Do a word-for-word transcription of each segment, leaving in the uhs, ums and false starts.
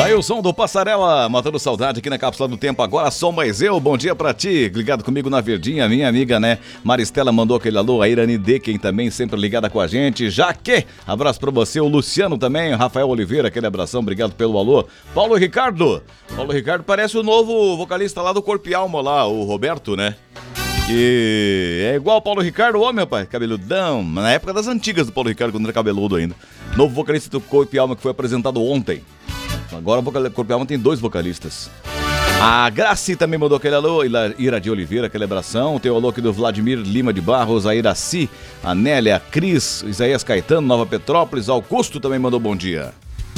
Tá aí o som do Passarela, matando saudade aqui na Cápsula do Tempo. Agora sou mais eu, bom dia pra ti, ligado comigo na Verdinha, minha amiga, né? Maristela mandou aquele alô, a Irani D, quem também sempre ligada com a gente. Jaque, abraço pra você, o Luciano também, o Rafael Oliveira, aquele abração, obrigado pelo alô. Paulo Ricardo, Paulo Ricardo parece o novo vocalista lá do Corpo e Alma lá, o Roberto, né? Que é igual o Paulo Ricardo, homem, rapaz, cabeludão, na época das antigas do Paulo Ricardo, quando era cabeludo ainda. Novo vocalista do Corpo e Alma que foi apresentado ontem. Agora o Corpo e Alma tem dois vocalistas. A Graci também mandou aquele alô, Ira de Oliveira, aquele abração. Tem o alô aqui do Vladimir Lima de Barros, a Iraci, a Nélia, a Cris, Isaías Caetano, Nova Petrópolis, Augusto também mandou bom dia.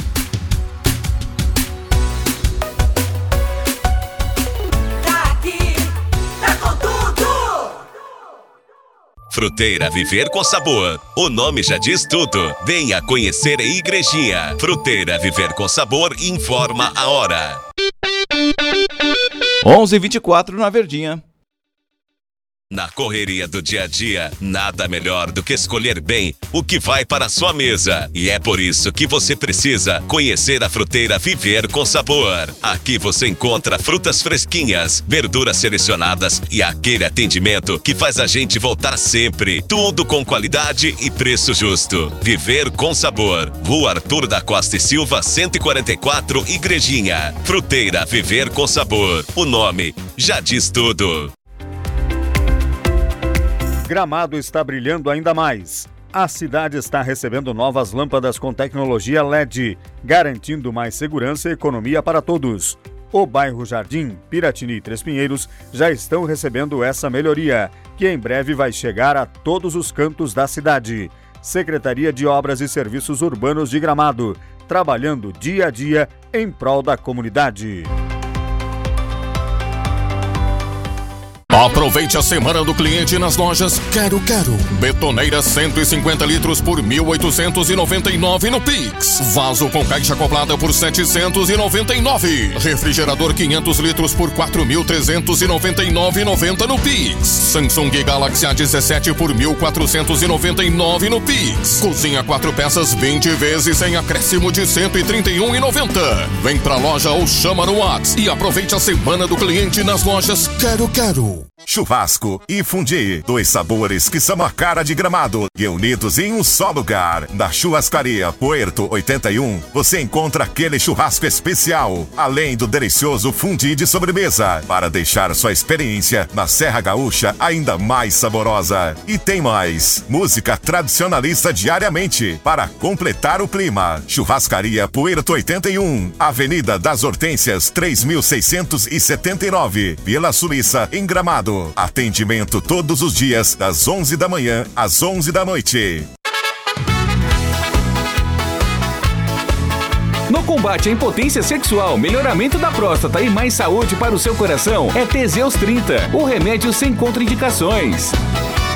Fruteira Viver com Sabor. O nome já diz tudo. Venha conhecer a Igrejinha. Fruteira Viver com Sabor informa a hora. onze e vinte e quatro na Verdinha. Na correria do dia a dia, nada melhor do que escolher bem o que vai para a sua mesa. E é por isso que você precisa conhecer a Fruteira Viver com Sabor. Aqui você encontra frutas fresquinhas, verduras selecionadas e aquele atendimento que faz a gente voltar sempre. Tudo com qualidade e preço justo. Viver com Sabor. Rua Arthur da Costa e Silva, cento e quarenta e quatro, Igrejinha. Fruteira Viver com Sabor. O nome já diz tudo. Gramado está brilhando ainda mais. A cidade está recebendo novas lâmpadas com tecnologia L E D, garantindo mais segurança e economia para todos. O bairro Jardim, Piratini e Três Pinheiros já estão recebendo essa melhoria, que em breve vai chegar a todos os cantos da cidade. Secretaria de Obras e Serviços Urbanos de Gramado, trabalhando dia a dia em prol da comunidade. Aproveite a semana do cliente nas lojas Quero Quero. Betoneira cento e cinquenta litros por mil oitocentos e noventa e nove no Pix. Vaso com caixa acoplada por setecentos e noventa e nove. Refrigerador quinhentos litros por quatro mil trezentos e noventa e nove reais e noventa centavos no Pix. Samsung Galaxy A dezessete por mil quatrocentos e noventa e nove reais no Pix. Cozinha quatro peças vinte vezes sem acréscimo de cento e trinta e um reais e noventa centavos. Vem pra loja ou chama no WhatsApp e aproveite a semana do cliente nas lojas Quero Quero. Churrasco e fundi, dois sabores que são a cara de Gramado e unidos em um só lugar. Na Churrascaria Puerto oitenta e um, você encontra aquele churrasco especial, além do delicioso fundi de sobremesa, para deixar sua experiência na Serra Gaúcha ainda mais saborosa. E tem mais, música tradicionalista diariamente, para completar o clima. Churrascaria Puerto oitenta e um, Avenida das Hortênsias, três mil seiscentos e setenta e nove, Vila Suíça, em Gramado. Atendimento todos os dias, das onze da manhã às onze da noite. No combate à impotência sexual, melhoramento da próstata e mais saúde para o seu coração, é Teseus trinta, o remédio sem contraindicações.